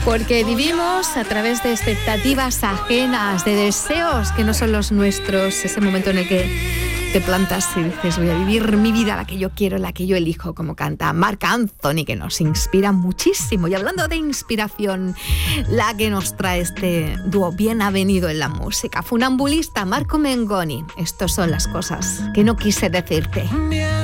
Porque vivimos a través de expectativas ajenas, de deseos que no son los nuestros. Ese momento en el que te plantas y dices, voy a vivir mi vida, la que yo quiero, la que yo elijo, como canta Marc Anthony, que nos inspira muchísimo. Y hablando de inspiración, la que nos trae este dúo bien avenido en la música. Funambulista, Marco Mengoni. Estas son las cosas que no quise decirte.